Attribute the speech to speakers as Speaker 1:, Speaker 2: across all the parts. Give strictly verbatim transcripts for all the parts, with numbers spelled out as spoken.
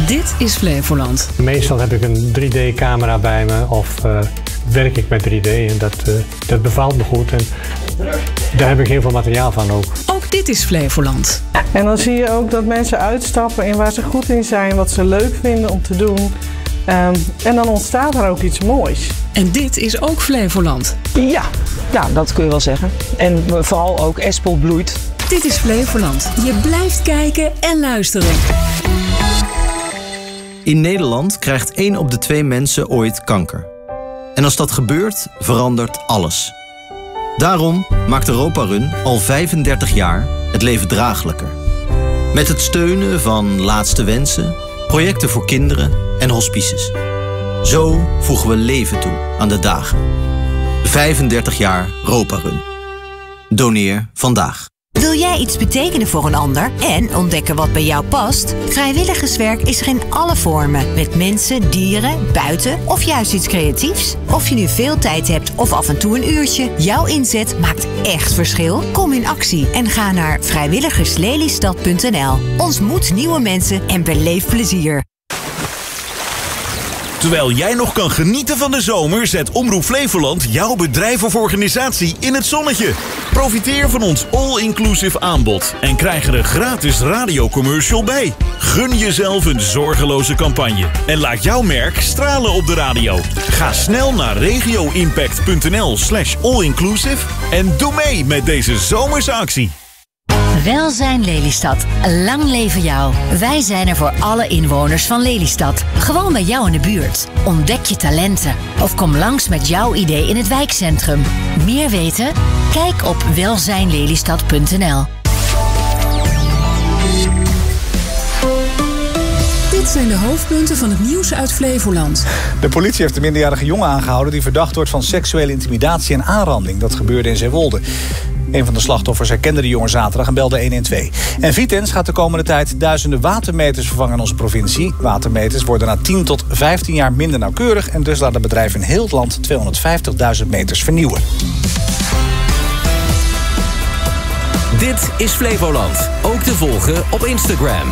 Speaker 1: Dit is Flevoland.
Speaker 2: Meestal heb ik een drie D-camera bij me of uh, werk ik met drie D en dat, uh, dat bevalt me goed. En daar heb ik heel veel materiaal van ook.
Speaker 1: Ook dit is Flevoland.
Speaker 3: En dan zie je ook dat mensen uitstappen in waar ze goed in zijn, wat ze leuk vinden om te doen. Um, en dan ontstaat er ook iets moois.
Speaker 1: En dit is ook Flevoland.
Speaker 4: Ja, ja, dat kun je wel zeggen. En vooral ook Espel bloeit.
Speaker 1: Dit is Flevoland. Je blijft kijken en luisteren.
Speaker 5: In Nederland krijgt één op de twee mensen ooit kanker. En als dat gebeurt, verandert alles. Daarom maakt Europa Run al vijfendertig jaar het leven draaglijker. Met het steunen van Laatste Wensen, projecten voor kinderen en hospices. Zo voegen we leven toe aan de dagen. vijfendertig jaar Europa Run. Doneer vandaag.
Speaker 6: Wil jij iets betekenen voor een ander en ontdekken wat bij jou past? Vrijwilligerswerk is er in alle vormen. Met mensen, dieren, buiten of juist iets creatiefs. Of je nu veel tijd hebt of af en toe een uurtje. Jouw inzet maakt echt verschil. Kom in actie en ga naar vrijwilligers lelystad punt n l. Ontmoet nieuwe mensen en beleef plezier.
Speaker 7: Terwijl jij nog kan genieten van de zomer, zet Omroep Flevoland jouw bedrijf of organisatie in het zonnetje. Profiteer van ons all-inclusive aanbod en krijg er een gratis radiocommercial bij. Gun jezelf een zorgeloze campagne en laat jouw merk stralen op de radio. Ga snel naar regioimpact punt n l slash all-inclusive en doe mee met deze zomerse actie.
Speaker 8: Welzijn Lelystad. Lang leven jou. Wij zijn er voor alle inwoners van Lelystad. Gewoon bij jou in de buurt. Ontdek je talenten. Of kom langs met jouw idee in het wijkcentrum. Meer weten? Kijk op welzijn lelystad punt n l.
Speaker 1: Dit zijn de hoofdpunten van het nieuws uit Flevoland.
Speaker 9: De politie heeft een minderjarige jongen aangehouden die verdacht wordt van seksuele intimidatie en aanranding. Dat gebeurde in Zeewolde. Een van de slachtoffers herkende de jongen zaterdag en belde honderdtwaalf. En Vitens gaat de komende tijd duizenden watermeters vervangen in onze provincie. Watermeters worden na tien tot vijftien jaar minder nauwkeurig en dus laat het bedrijf in heel het land tweehonderdvijftigduizend meters vernieuwen.
Speaker 10: Dit is Flevoland. Ook te volgen op Instagram.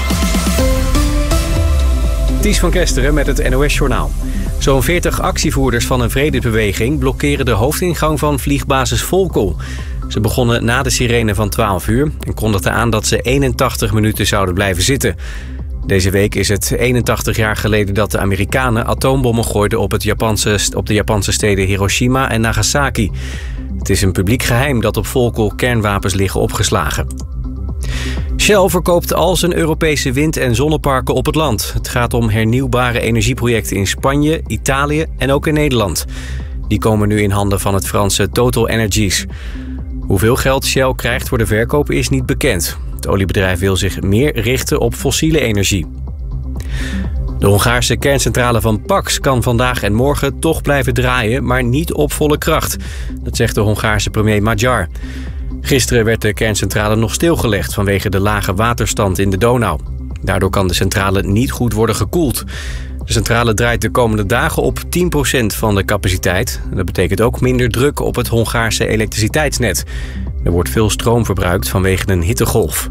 Speaker 11: Ties van Kesteren met het N O S-journaal. Zo'n veertig actievoerders van een vredesbeweging blokkeren de hoofdingang van vliegbasis Volkel. Ze begonnen na de sirene van twaalf uur en kondigden aan dat ze eenentachtig minuten zouden blijven zitten. Deze week is het eenentachtig jaar geleden dat de Amerikanen atoombommen gooiden op, het Japanse, op de Japanse steden Hiroshima en Nagasaki. Het is een publiek geheim dat op Volkel kernwapens liggen opgeslagen. Shell verkoopt al zijn Europese wind- en zonneparken op het land. Het gaat om hernieuwbare energieprojecten in Spanje, Italië en ook in Nederland. Die komen nu in handen van het Franse Total Energies. Hoeveel geld Shell krijgt voor de verkoop is niet bekend. Het oliebedrijf wil zich meer richten op fossiele energie. De Hongaarse kerncentrale van Paks kan vandaag en morgen toch blijven draaien, maar niet op volle kracht. Dat zegt de Hongaarse premier Magyar. Gisteren werd de kerncentrale nog stilgelegd vanwege de lage waterstand in de Donau. Daardoor kan de centrale niet goed worden gekoeld. De centrale draait de komende dagen op tien procent van de capaciteit. Dat betekent ook minder druk op het Hongaarse elektriciteitsnet. Er wordt veel stroom verbruikt vanwege een hittegolf.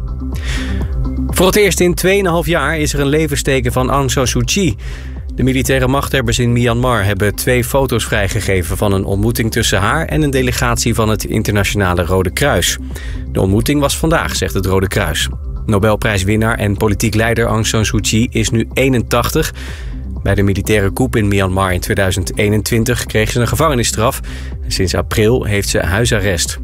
Speaker 11: Voor het eerst in twee komma vijf jaar is er een levensteken van Aung San Suu Kyi. De militaire machthebbers in Myanmar hebben twee foto's vrijgegeven van een ontmoeting tussen haar en een delegatie van het Internationale Rode Kruis. De ontmoeting was vandaag, zegt het Rode Kruis. Nobelprijswinnaar en politiek leider Aung San Suu Kyi is nu eenentachtig. Bij de militaire coup in Myanmar in tweeduizend eenentwintig kreeg ze een gevangenisstraf. Sinds april heeft ze huisarrest.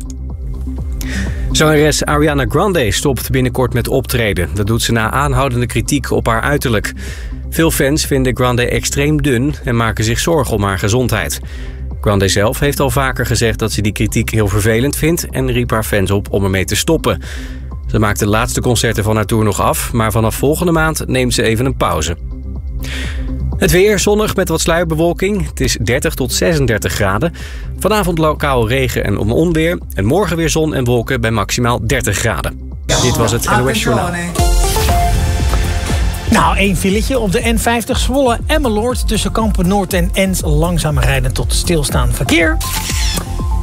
Speaker 11: Zangeres Ariana Grande stopt binnenkort met optreden. Dat doet ze na aanhoudende kritiek op haar uiterlijk. Veel fans vinden Grande extreem dun en maken zich zorgen om haar gezondheid. Grande zelf heeft al vaker gezegd dat ze die kritiek heel vervelend vindt en riep haar fans op om ermee te stoppen. Ze maakt de laatste concerten van haar tour nog af, maar vanaf volgende maand neemt ze even een pauze. Het weer zonnig met wat sluierbewolking. Het is dertig tot zesendertig graden. Vanavond lokaal regen en onweer. En morgen weer zon en wolken bij maximaal dertig graden. Dit was het N O S Journaal.
Speaker 12: Nou, één filetje op de N vijftig Zwolle-Emmeloord tussen Kampen Noord en Ens langzaam rijden tot stilstaand verkeer.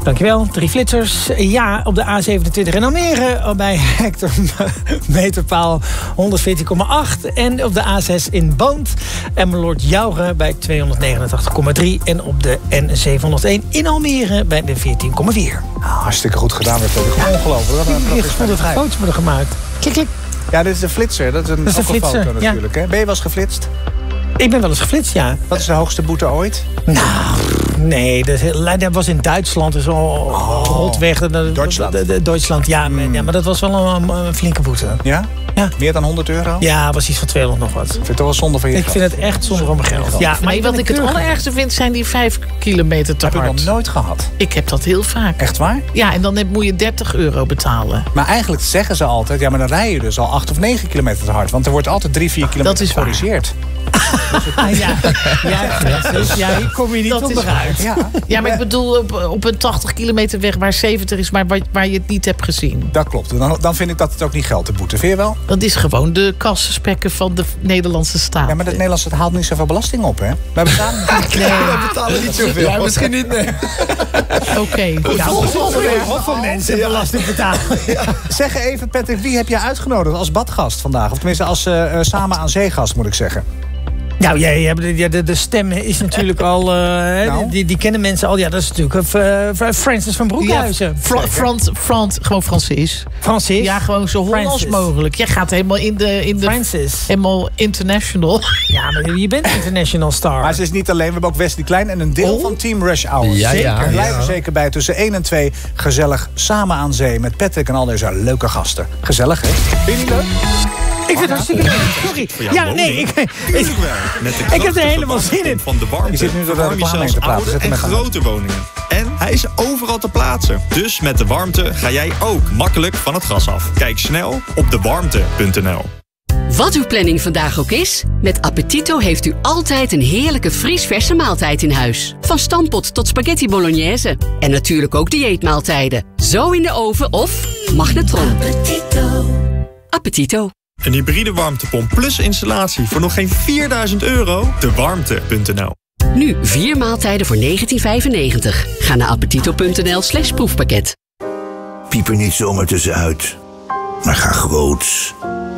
Speaker 12: Dankjewel. Drie flitsers. Ja, op de A zevenentwintig in Almere bij Hector meterpaal honderdveertien komma acht. En op de A zes in Boont Emmeloord Jouren bij tweehonderdnegenentachtig komma drie. En op de N zevenhonderdéén in Almere bij de veertien komma vier.
Speaker 9: Nou, hartstikke goed gedaan. Dat is ongelooflijk.
Speaker 12: Ik vond dat er foto's worden gemaakt. Klik, klik.
Speaker 9: Ja, dit is een flitser. Dat is een,
Speaker 12: dat is een
Speaker 9: flitser, foto natuurlijk.
Speaker 12: Ja.
Speaker 9: Hè? Ben je wel eens geflitst?
Speaker 12: Ik ben wel eens geflitst, ja.
Speaker 9: Wat is de hoogste boete ooit?
Speaker 12: Nou, nee, dat, dat was in Duitsland. Dus al oh, rotweg.
Speaker 9: Duitsland?
Speaker 12: De, de, de, Duitsland, ja, mm. ja. Maar dat was wel een, een flinke boete.
Speaker 9: Ja? Ja? Meer dan honderd euro?
Speaker 12: Ja, was iets van tweehonderd nog wat.
Speaker 9: Vind je het toch wel zonde van je
Speaker 12: Ik
Speaker 9: geld?
Speaker 12: vind het echt zonde van mijn geld. Ja,
Speaker 13: maar nee, wat ik het allerergste vind, zijn die vijf kilometer te
Speaker 9: hard.
Speaker 13: hard.
Speaker 9: Heb ik nog nooit gehad.
Speaker 13: Ik heb dat heel vaak.
Speaker 9: Echt waar?
Speaker 13: Ja, en dan heb, moet je dertig euro betalen.
Speaker 9: Maar eigenlijk zeggen ze altijd, ja, maar dan rij je dus al acht of negen kilometer te hard. Want er wordt altijd drie, vier kilometer gecorrigeerd.
Speaker 12: Ja, ja, dus, ja, hier kom je niet onderuit.
Speaker 13: Ja. ja, maar ik bedoel op, op een tachtig kilometer weg waar zeventig is, maar waar, waar je het niet hebt gezien.
Speaker 9: Dat klopt. Dan, dan vind ik dat het ook niet geldt, de boete. Vind je wel?
Speaker 13: Dat is gewoon de kassenspekken van de Nederlandse staat.
Speaker 9: Ja, maar het Nederlandse haalt niet zoveel belasting op, hè? Wij betalen, nee, wij betalen niet zoveel.
Speaker 12: Ja, misschien niet, nee.
Speaker 13: Oké. Okay.
Speaker 12: Ja, hoeveel mensen belasting betalen.
Speaker 9: Ja. Zeg even, Patrick, wie heb jij uitgenodigd als badgast vandaag? Of tenminste als uh, samen aan zeegast, moet ik zeggen.
Speaker 12: Nou, ja, ja, de, de, de stem is natuurlijk al... Uh, nou. die, die kennen mensen al. Ja, dat is natuurlijk uh, Francis van Broekhuizen.
Speaker 13: Ja, Fra Frans, Frans, gewoon Francis.
Speaker 12: Francis?
Speaker 13: Ja, gewoon zo Hollands mogelijk. Jij gaat helemaal in de... In de
Speaker 12: Francis.
Speaker 13: Helemaal international.
Speaker 12: Ja, maar je bent international star.
Speaker 9: Maar ze is niet alleen. We hebben ook Wesley Klein en een deel oh. van Team Rush Hour.
Speaker 12: Ja,
Speaker 9: zeker.
Speaker 12: ja,
Speaker 9: Blijven
Speaker 12: ja.
Speaker 9: zeker bij tussen één en twee. Gezellig samen aan zee met Patrick en al deze leuke gasten. Gezellig, hè? Vind je niet leuk?
Speaker 12: Ik vind het hartstikke leuk. Sorry. Ja, nee, ik, ik, ik heb er helemaal zin in.
Speaker 14: Van de warmte.
Speaker 9: Je zit nu door de reclame te praten.
Speaker 14: Zet en grote woningen. En hij is overal te plaatsen. Dus met de warmte ga jij ook makkelijk van het gas af. Kijk snel op de warmte punt n l.
Speaker 15: Wat uw planning vandaag ook is, met Appetito heeft u altijd een heerlijke vriesverse maaltijd in huis. Van stampot tot spaghetti bolognese. En natuurlijk ook dieetmaaltijden. Zo in de oven of magnetron. Appetito. Appetito.
Speaker 14: Een hybride warmtepomp plus installatie voor nog geen vierduizend euro? de warmte punt n l.
Speaker 15: Nu vier maaltijden voor negentien vijfennegentig. Ga naar appetito punt n l slash proefpakket.
Speaker 16: Piep er niet zomaar tussenuit, maar ga groots.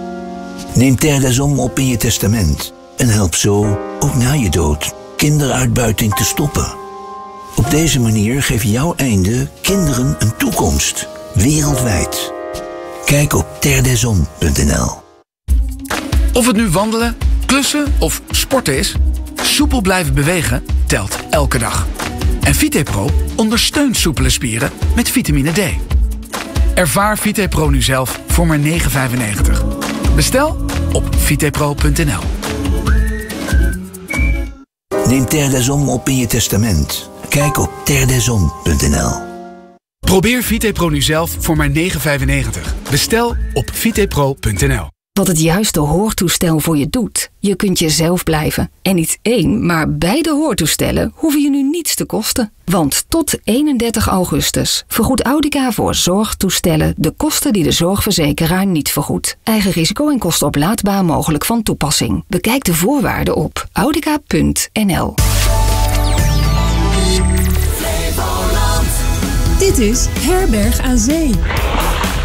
Speaker 16: Neem Terre des Hommes op in je testament en help zo, ook na je dood, kinderuitbuiting te stoppen. Op deze manier geef jouw einde kinderen een toekomst, wereldwijd. Kijk op terre des hommes punt n l.
Speaker 17: Of het nu wandelen, klussen of sporten is, soepel blijven bewegen telt elke dag. En VitePro ondersteunt soepele spieren met vitamine D. Ervaar VitePro nu zelf voor maar negen vijfennegentig. Bestel op vitepro punt n l.
Speaker 16: Neem Terre des Hommes op in je testament. Kijk op terre des hommes punt n l.
Speaker 17: Probeer VitePro nu zelf voor maar negen vijfennegentig. Bestel op vitepro punt n l.
Speaker 18: Wat het juiste hoortoestel voor je doet. Je kunt jezelf blijven. En niet één, maar beide hoortoestellen hoeven je nu niets te kosten. Want tot eenendertig augustus vergoedt Audica voor zorgtoestellen de kosten die de zorgverzekeraar niet vergoedt. Eigen risico en kosten oplaadbaar mogelijk van toepassing. Bekijk de voorwaarden op audica punt n l.
Speaker 1: Dit is Herberg aan Zee.